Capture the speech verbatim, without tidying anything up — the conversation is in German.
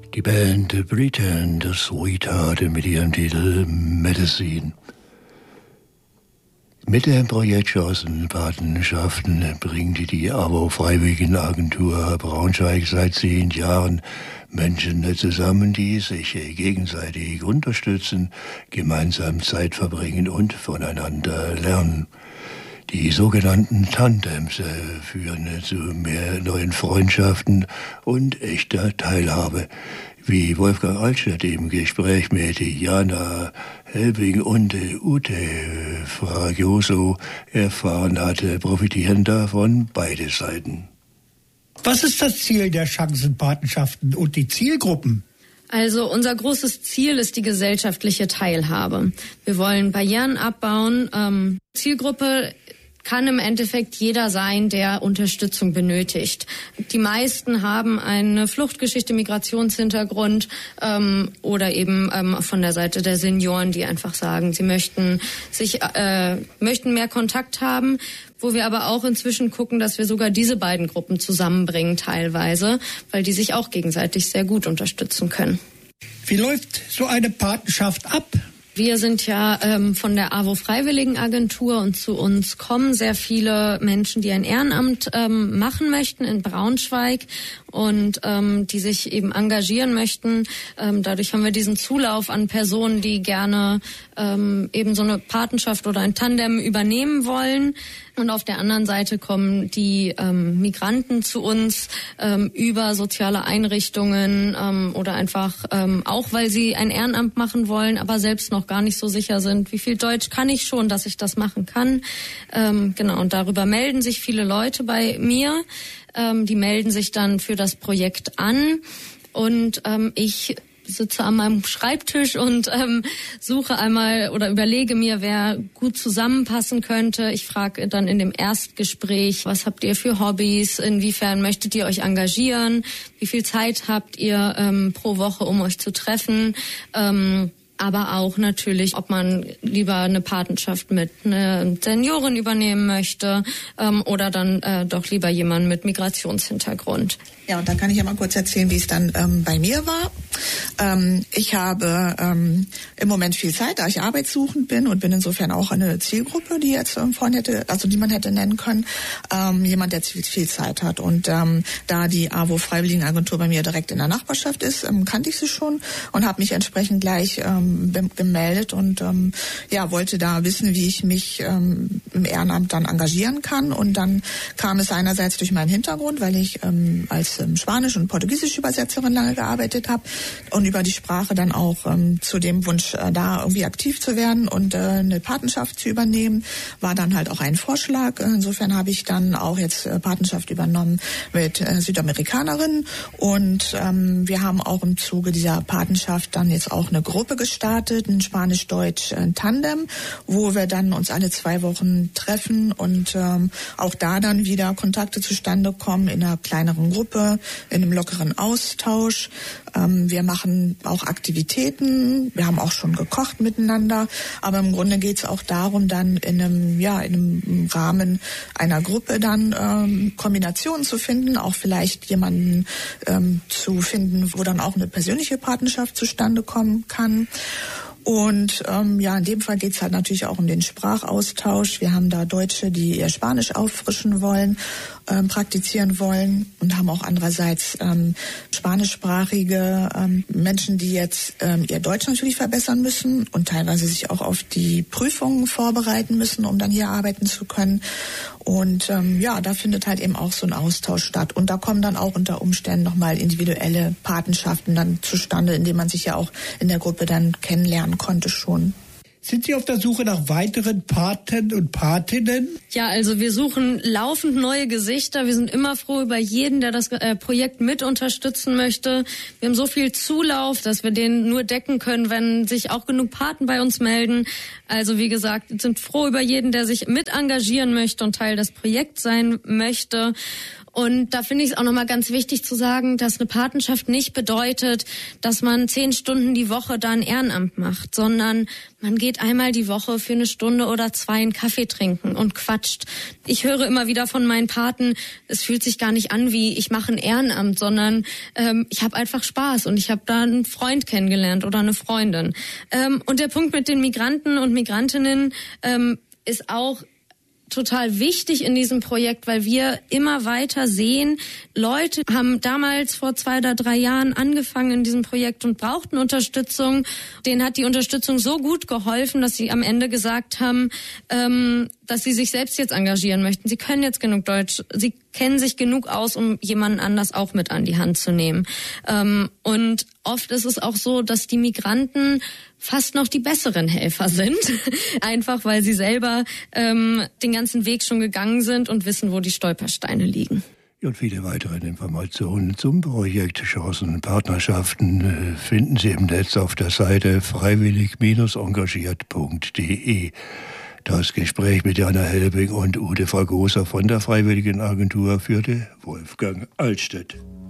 Die Band The Pretender Sweetheart mit ihrem Titel Medicine. Mit dem Projekt Chancenpatenschaften bringt die A W O Freiwilligenagentur Braunschweig seit zehn Jahren Menschen zusammen, die sich gegenseitig unterstützen, gemeinsam Zeit verbringen und voneinander lernen. Die sogenannten Tandems führen zu mehr neuen Freundschaften und echter Teilhabe, wie Wolfgang Altstadt im Gespräch mit Jana Helbing und Ute Fragioso erfahren hatte, profitieren davon beide Seiten. Was ist das Ziel der Chancenpatenschaften und die Zielgruppen? Also unser großes Ziel ist die gesellschaftliche Teilhabe. Wir wollen Barrieren abbauen. Ähm, Zielgruppe kann im Endeffekt jeder sein, der Unterstützung benötigt. Die meisten haben eine Fluchtgeschichte, Migrationshintergrund ähm, oder eben ähm, von der Seite der Senioren, die einfach sagen, sie möchten sich äh, möchten mehr Kontakt haben, wo wir aber auch inzwischen gucken, dass wir sogar diese beiden Gruppen zusammenbringen teilweise, weil die sich auch gegenseitig sehr gut unterstützen können. Wie läuft so eine Patenschaft ab? Wir sind ja ähm, von der A W O Freiwilligenagentur und zu uns kommen sehr viele Menschen, die ein Ehrenamt ähm, machen möchten in Braunschweig und ähm, die sich eben engagieren möchten. Ähm, dadurch haben wir diesen Zulauf an Personen, die gerne ähm, eben so eine Patenschaft oder ein Tandem übernehmen wollen. Und auf der anderen Seite kommen die ähm, Migranten zu uns ähm, über soziale Einrichtungen ähm, oder einfach ähm, auch, weil sie ein Ehrenamt machen wollen, aber selbst noch gar nicht so sicher sind, wie viel Deutsch kann ich schon, dass ich das machen kann. Ähm, genau, und darüber melden sich viele Leute bei mir. Ähm, die melden sich dann für das Projekt an und ähm, ich sitze an meinem Schreibtisch und ähm, suche einmal oder überlege mir, wer gut zusammenpassen könnte. Ich frage dann in dem Erstgespräch, was habt ihr für Hobbys, inwiefern möchtet ihr euch engagieren, wie viel Zeit habt ihr ähm, pro Woche, um euch zu treffen. Ähm, aber auch natürlich, ob man lieber eine Patenschaft mit einer Seniorin übernehmen möchte ähm, oder dann äh, doch lieber jemanden mit Migrationshintergrund. Ja, und da kann ich ja mal kurz erzählen, wie es dann ähm, bei mir war. Ähm, ich habe ähm, im Moment viel Zeit, da ich arbeitssuchend bin und bin insofern auch eine Zielgruppe, die jetzt ähm, vorhin hätte, also die man hätte nennen können, ähm, jemand, der viel, viel Zeit hat. Und ähm, da die A W O Freiwilligenagentur bei mir direkt in der Nachbarschaft ist, ähm, kannte ich sie schon und habe mich entsprechend gleich ähm, gemeldet und ähm, ja wollte da wissen, wie ich mich ähm, im Ehrenamt dann engagieren kann. Und dann kam es einerseits durch meinen Hintergrund, weil ich ähm, als ähm, Spanisch- und Portugiesisch-Übersetzerin lange gearbeitet habe und über die Sprache dann auch ähm, zu dem Wunsch, äh, da irgendwie aktiv zu werden und äh, eine Patenschaft zu übernehmen, war dann halt auch ein Vorschlag. Insofern habe ich dann auch jetzt äh, Patenschaft übernommen mit äh, Südamerikanerinnen und ähm, wir haben auch im Zuge dieser Patenschaft dann jetzt auch eine Gruppe gestartet, ein Spanisch-Deutsch-Tandem, wo wir dann uns alle zwei Wochen treffen und ähm, auch da dann wieder Kontakte zustande kommen in einer kleineren Gruppe, in einem lockeren Austausch. Ähm, wir machen auch Aktivitäten, wir haben auch schon gekocht miteinander, aber im Grunde geht es auch darum, dann in einem, ja, in einem Rahmen einer Gruppe dann ähm, Kombinationen zu finden, auch vielleicht jemanden ähm, zu finden, wo dann auch eine persönliche Partnerschaft zustande kommen kann. Und ähm, ja, in dem Fall geht es halt natürlich auch um den Sprachaustausch. Wir haben da Deutsche, die ihr Spanisch auffrischen wollen, ähm, praktizieren wollen und haben auch andererseits ähm, spanischsprachige ähm, Menschen, die jetzt ähm, ihr Deutsch natürlich verbessern müssen und teilweise sich auch auf die Prüfungen vorbereiten müssen, um dann hier arbeiten zu können. Und ähm, ja, da findet halt eben auch so ein Austausch statt. Und da kommen dann auch unter Umständen nochmal individuelle Patenschaften dann zustande, indem man sich ja auch in der Gruppe dann kennenlernen konnte schon. Sind Sie auf der Suche nach weiteren Paten und Patinnen? Ja, also wir suchen laufend neue Gesichter. Wir sind immer froh über jeden, der das äh, Projekt mit unterstützen möchte. Wir haben so viel Zulauf, dass wir den nur decken können, wenn sich auch genug Paten bei uns melden. Also wie gesagt, sind froh über jeden, der sich mit engagieren möchte und Teil des Projekts sein möchte. Und da finde ich es auch nochmal ganz wichtig zu sagen, dass eine Patenschaft nicht bedeutet, dass man zehn Stunden die Woche da ein Ehrenamt macht, sondern man geht einmal die Woche für eine Stunde oder zwei einen Kaffee trinken und quatscht. Ich höre immer wieder von meinen Paten, es fühlt sich gar nicht an wie, ich mache ein Ehrenamt, sondern ähm, ich habe einfach Spaß und ich habe da einen Freund kennengelernt oder eine Freundin. Ähm, und der Punkt mit den Migranten und Migrantinnen ähm, ist auch total wichtig in diesem Projekt, weil wir immer weiter sehen, Leute haben damals vor zwei oder drei Jahren angefangen in diesem Projekt und brauchten Unterstützung. Denen hat die Unterstützung so gut geholfen, dass sie am Ende gesagt haben, ähm, dass sie sich selbst jetzt engagieren möchten. Sie können jetzt genug Deutsch, sie kennen sich genug aus, um jemanden anders auch mit an die Hand zu nehmen. Ähm, und oft ist es auch so, dass die Migranten fast noch die besseren Helfer sind, einfach weil sie selber ähm, den ganzen Weg schon gegangen sind und wissen, wo die Stolpersteine liegen. Und viele weitere Informationen zum Projekt Chancen und Partnerschaften finden Sie im Netz auf der Seite freiwillig engagiert punkt de. Das Gespräch mit Jana Helbing und Ute Fragoser von der Freiwilligenagentur führte Wolfgang Altstedt.